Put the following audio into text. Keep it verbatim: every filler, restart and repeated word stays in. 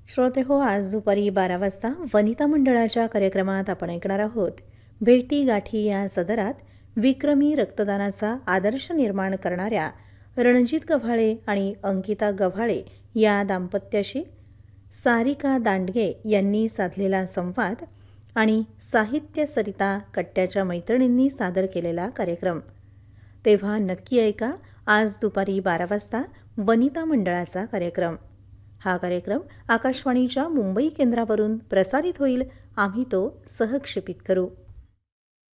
श्रोते हो, आज दुपारी बारा वाजता वनिता मंडळाच्या कार्यक्रमात आपण ऐकणार आहोत भेटी गाठी या सदरात विक्रमी रक्तदानाचा आदर्श निर्माण करणाऱ्या रणजित गव्हाळे आणि अंकिता गव्हाळे या दाम्पत्याशी सारिका दांडगे यांनी साधलेला संवाद आणि साहित्य सरिता कट्ट्याच्या मैत्रिणींनी सादर केलेला कार्यक्रम. तेव्हा नक्की ऐका आज दुपारी बारा वाजता वनिता मंडळाचा कार्यक्रम. हा कार्यक्रम आकाशवाणीच्या मुंबई केंद्रावरून प्रसारित होईल. आम्ही तो सहक्षेपित करू.